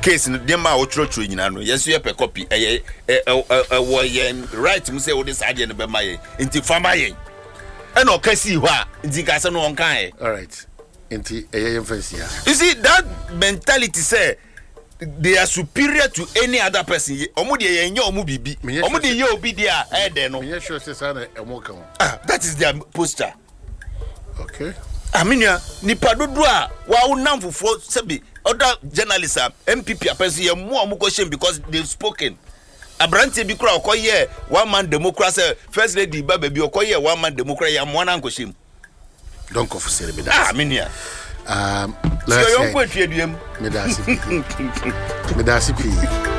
case no dem ma wo trotro nyina no yeso ye pe copy wo ye right mu say wo this ade no be ma ye nti fama ye and okasi ho a nti ka se no on kan ye. All right. Nti eye fancy. You see that mentality say they are superior to any other person. Omo de ye nya omo bibi. Omo de ye obi dia e de no. Me sure say sana emo kan. That is their posture. Okay. Aminia nipa dodo a wa wonam fofo sebi other journalists MPP person ye mo omo question because they've spoken. Abrante bi kura okoye one man democracy first lady ba baby okoye one man democracy ya mo na nkoshim. Don't go for celebrity. Aminia. Let's say you Medasi P.